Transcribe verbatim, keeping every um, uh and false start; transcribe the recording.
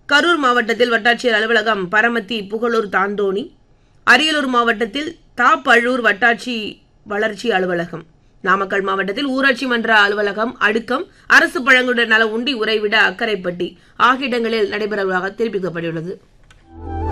கரூர் மாவட்டத்தில் வட்டாட்சியர் அலுவலகம் பரமத்தி, புகழூர், தாந்தோணி. அரியலூர் மாவட்டத்தில் தாப்பழூர் வட்டாட்சி வளர்ச்சி அலுவலகம். நாமக்கல் மாவட்டத்தில் ஊராட்சி மன்ற அலுவலகம், அடுக்கம், அரசு பழங்குடியினர் நல உண்டி உறைவிட அக்கரைப்பட்டி ஆகிய இடங்களில் நடைபெறுவதாக தெரிவிக்கப்பட்டுள்ளது.